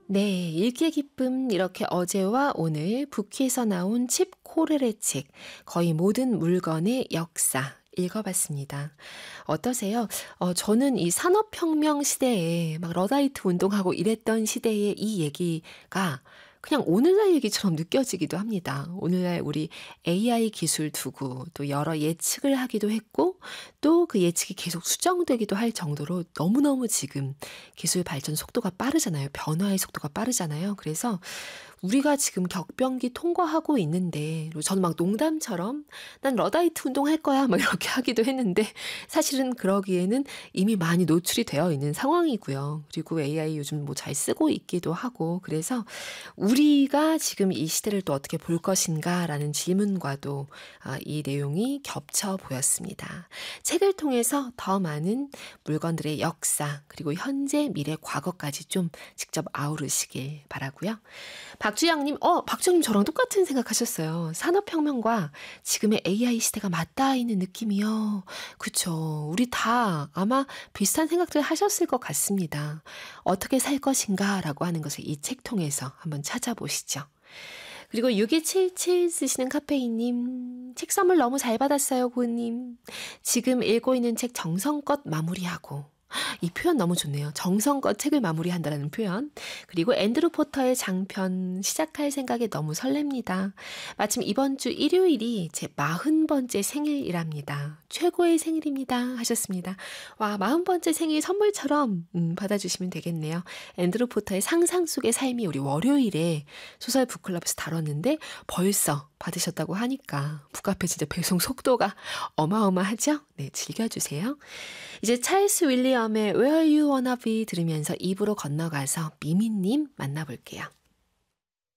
네, 읽기의 기쁨 이렇게 어제와 오늘 북키에서 나온 칩 코렐의 책 거의 모든 물건의 역사 읽어봤습니다. 어떠세요? 저는 이 산업혁명 시대에 막 러다이트 운동하고 이랬던 시대의 이 얘기가 그냥 오늘날 얘기처럼 느껴지기도 합니다. 오늘날 우리 AI 기술 두고 또 여러 예측을 하기도 했고 또 그 예측이 계속 수정되기도 할 정도로 너무너무 지금 기술 발전 속도가 빠르잖아요. 변화의 속도가 빠르잖아요. 그래서 우리가 지금 격변기 통과하고 있는데 그리고 저는 막 농담처럼 "난 러다이트 운동할 거야." 막 이렇게 하기도 했는데 사실은 그러기에는 이미 많이 노출이 되어 있는 상황이고요. 그리고 AI 요즘 뭐 잘 쓰고 있기도 하고 그래서 '우리가 지금 이 시대를 또 어떻게 볼 것인가.'라는 질문과도 이 내용이 겹쳐 보였습니다. 책을 통해서 더 많은 물건들의 역사 그리고 현재, 미래, 과거까지 좀 직접 아우르시길 바라고요. 박주영님, 박주영님 저랑 똑같은 생각하셨어요. 산업혁명과 지금의 AI 시대가 맞닿아 있는 느낌이요. 그쵸. 우리 다 아마 비슷한 생각들 하셨을 것 같습니다. 어떻게 살 것인가라고 하는 것을 이 책 통해서 한번 찾아보시죠. 그리고 6277 쓰시는 카페인님, 책 선물 너무 잘 받았어요, 고은님. 지금 읽고 있는 책 정성껏 마무리하고, 이 표현 너무 좋네요. 정성껏 책을 마무리한다라는 표현. 그리고 앤드루 포터의 장편 시작할 생각에 너무 설렙니다. 마침 이번 주 일요일이 제 40번째 생일이랍니다. 최고의 생일입니다. 하셨습니다. 와, 40번째 생일 선물처럼 받아주시면 되겠네요. 앤드루 포터의 상상 속의 삶이 우리 월요일에 소설 북클럽에서 다뤘는데 벌써 받으셨다고 하니까 북카페 진짜 배송 속도가 어마어마하죠? 네, 즐겨주세요. 이제 찰스 윌리엄의 Where You Wanna Be 들으면서 입으로 건너가서 미미님 만나볼게요.